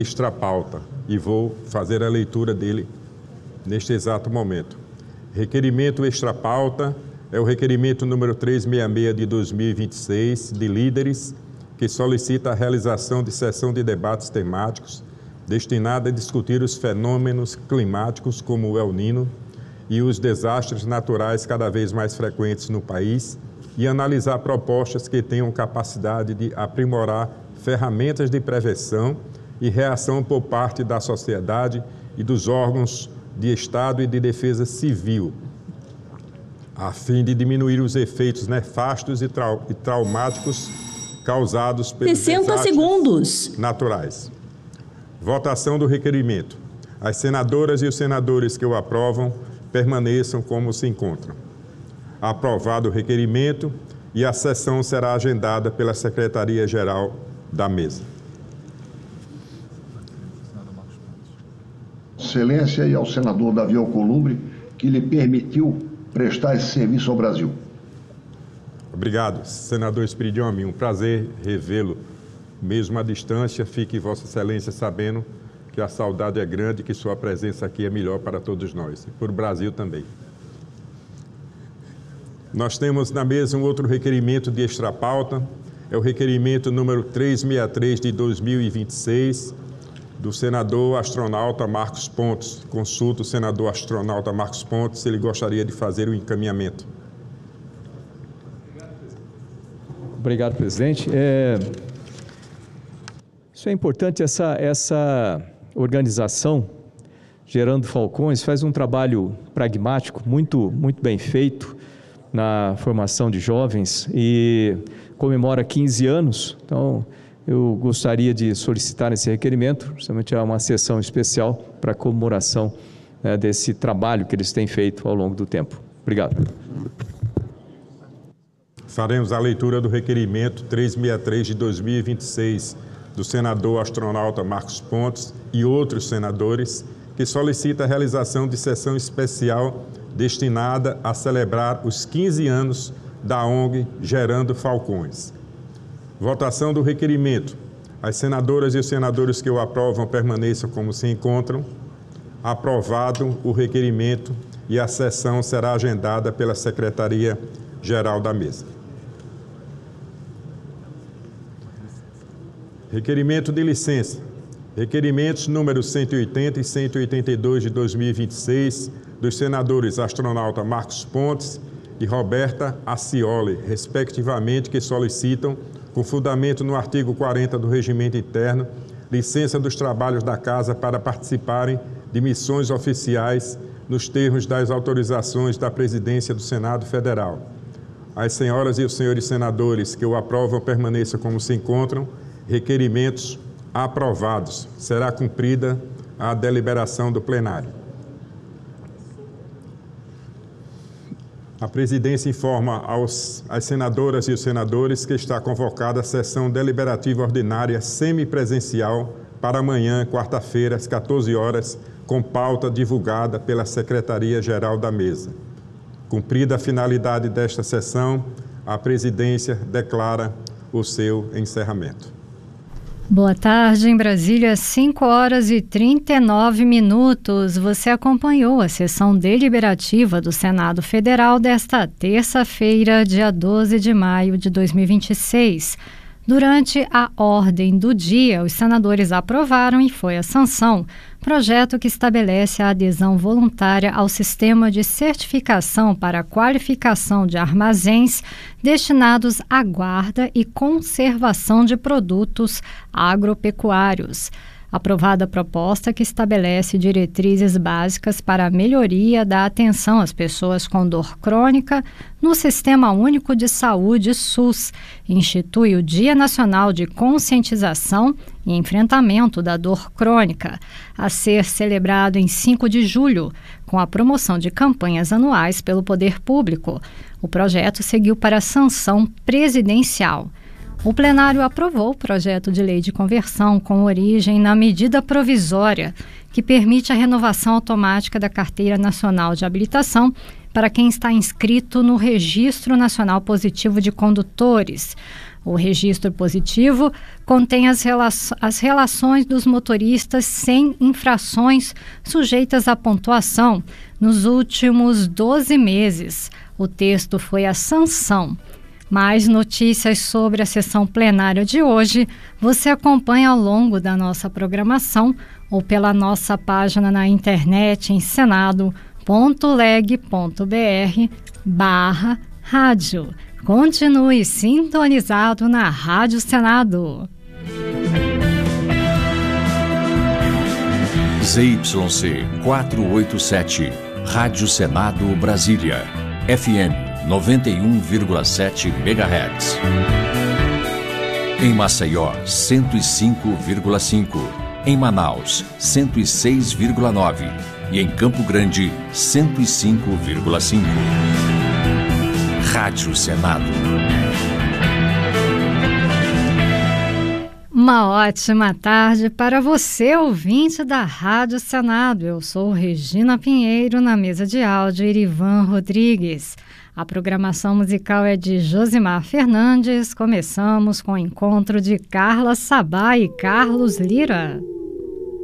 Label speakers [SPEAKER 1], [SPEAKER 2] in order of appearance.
[SPEAKER 1] extrapauta e vou fazer a leitura dele neste exato momento. Requerimento extrapauta é o requerimento número 366 de 2026 de líderes que solicita a realização de sessão de debates temáticos destinada a discutir os fenômenos climáticos como o El Niño e os desastres naturais cada vez mais frequentes no país e analisar propostas que tenham capacidade de aprimorar ferramentas de prevenção e reação por parte da sociedade e dos órgãos de Estado e de defesa civil, a fim de diminuir os efeitos nefastos e traumáticos causados pelos
[SPEAKER 2] 60 segundos
[SPEAKER 1] naturais. Votação do requerimento. As senadoras e os senadores que o aprovam permaneçam como se encontram. Aprovado o requerimento e a sessão será agendada pela Secretaria-Geral da Mesa.
[SPEAKER 3] Excelência e ao senador Davi Alcolumbre, que lhe permitiu prestar esse serviço ao Brasil.
[SPEAKER 1] Obrigado, senador Espiridião Amin. Um prazer revê-lo, mesmo à distância. Fique Vossa Excelência sabendo que a saudade é grande e que sua presença aqui é melhor para todos nós, e para o Brasil também. Nós temos na mesa um outro requerimento de extrapauta, é o requerimento número 363 de 2026, do senador astronauta Marcos Pontes. Consulto o senador astronauta Marcos Pontes se ele gostaria de fazer o encaminhamento.
[SPEAKER 4] Obrigado, presidente. Isso é importante, essa organização, Gerando Falcões, faz um trabalho pragmático, muito bem feito na formação de jovens e comemora 15 anos, então eu gostaria de solicitar esse requerimento, justamente uma sessão especial para a comemoração desse trabalho que eles têm feito ao longo do tempo. Obrigado.
[SPEAKER 1] Faremos a leitura do requerimento 363 de 2026 do senador astronauta Marcos Pontes e outros senadores, que solicita a realização de sessão especial destinada a celebrar os 15 anos da ONG Gerando Falcões. Votação do requerimento. As senadoras e os senadores que o aprovam permaneçam como se encontram. Aprovado o requerimento e a sessão será agendada pela Secretaria-Geral da Mesa. Requerimento de licença. Requerimentos números 180 e 182 de 2026 dos senadores astronauta Marcos Pontes e Roberta Acioli, respectivamente, que solicitam, com fundamento no artigo 40 do Regimento Interno, licença dos trabalhos da Casa para participarem de missões oficiais nos termos das autorizações da Presidência do Senado Federal. As senhoras e os senhores senadores que o aprovam permaneçam como se encontram. Requerimentos aprovados. Será cumprida a deliberação do plenário. A presidência informa às senadoras e os senadores que está convocada a sessão deliberativa ordinária semipresencial para amanhã, quarta-feira, às 14 horas, com pauta divulgada pela Secretaria-Geral da Mesa. Cumprida a finalidade desta sessão, a presidência declara o seu encerramento.
[SPEAKER 5] Boa tarde, em Brasília, 5 horas e 39 minutos. Você acompanhou a sessão deliberativa do Senado Federal desta terça-feira, dia 12 de maio de 2026. Durante a ordem do dia, os senadores aprovaram e foi a sanção projeto que estabelece a adesão voluntária ao sistema de certificação para a qualificação de armazéns destinados à guarda e conservação de produtos agropecuários. Aprovada a proposta que estabelece diretrizes básicas para a melhoria da atenção às pessoas com dor crônica no Sistema Único de Saúde SUS. Institui o Dia Nacional de Conscientização e Enfrentamento da Dor Crônica, a ser celebrado em 5 de julho, com a promoção de campanhas anuais pelo poder público. O projeto seguiu para a sanção presidencial. O plenário aprovou o projeto de lei de conversão com origem na medida provisória, que permite a renovação automática da Carteira Nacional de Habilitação para quem está inscrito no Registro Nacional Positivo de Condutores. O registro positivo contém as relações dos motoristas sem infrações sujeitas à pontuação nos últimos 12 meses. O texto foi a sanção. Mais notícias sobre a sessão plenária de hoje você acompanha ao longo da nossa programação ou pela nossa página na internet em senado.leg.br/rádio. Continue sintonizado na Rádio Senado.
[SPEAKER 2] ZYC 487, Rádio Senado Brasília, FM 91,7 MHz. Em Maceió, 105,5. Em Manaus, 106,9. E em Campo Grande, 105,5. Rádio Senado.
[SPEAKER 5] Uma ótima tarde para você, ouvinte da Rádio Senado. Eu sou Regina Pinheiro, na mesa de áudio Irivan Rodrigues. A programação musical é de Josimar Fernandes. Começamos com o encontro de Carla Sabá e Carlos Lira.